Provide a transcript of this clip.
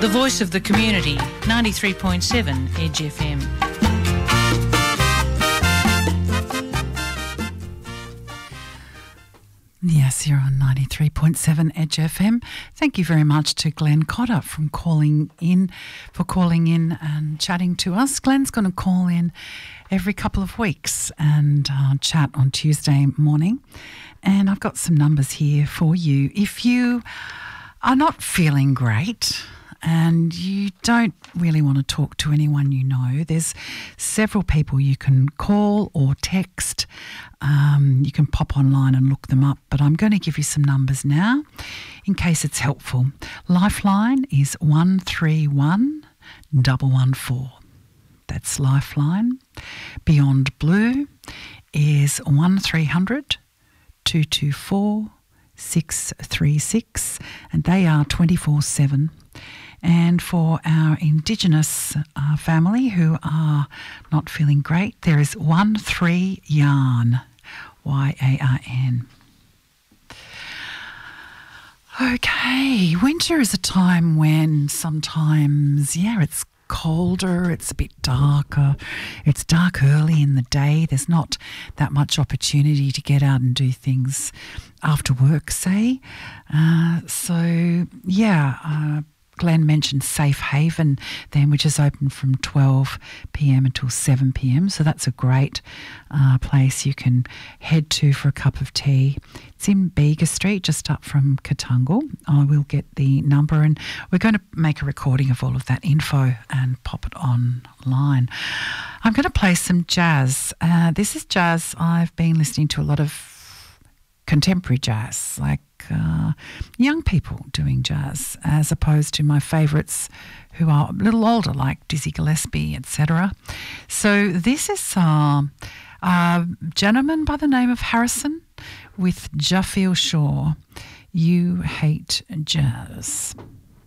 The voice of the community, 93.7 Edge FM. Yes, you're on 93.7 Edge FM. Thank you very much to Glenn Cotter for calling in and chatting to us. Glenn's going to call in every couple of weeks and chat on Tuesday morning. And I've got some numbers here for you. If you are not feeling great and you don't really want to talk to anyone you know, there's several people you can call or text. You can pop online and look them up, but I'm going to give you some numbers now in case it's helpful. Lifeline is 131 114. That's Lifeline. Beyond Blue is 1300 224 636, and they are 24/7. And for our Indigenous family who are not feeling great, there is 13YARN, YARN. Okay, winter is a time when sometimes, it's colder, it's a bit darker, it's dark early in the day, there's not that much opportunity to get out and do things after work, say. Glenn mentioned Safe Haven then, which is open from 12 p.m. until 7 p.m. So that's a great place you can head to for a cup of tea. It's in Bega Street, just up from Katungal. I will get the number and we're going to make a recording of all of that info and pop it online. I'm going to play some jazz. This is jazz. I've been listening to a lot of contemporary jazz, like young people doing jazz, as opposed to my favourites who are a little older, like Dizzy Gillespie, etc. So this is a gentleman by the name of Harrison with Jaffiel Shaw. You Hate Jazz.